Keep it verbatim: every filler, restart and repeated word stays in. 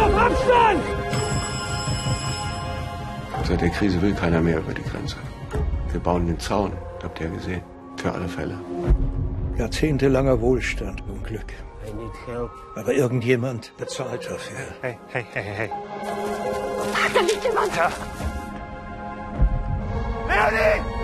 Auf Abstand! Seit der Krise will keiner mehr über die Grenze. Wir bauen den Zaun, habt ihr ja gesehen. Für alle Fälle. Jahrzehntelanger Wohlstand und Glück. I need help. Aber irgendjemand bezahlt dafür. Hey, hey, hey, hey. Da liegt jemand! Ja. Leonie!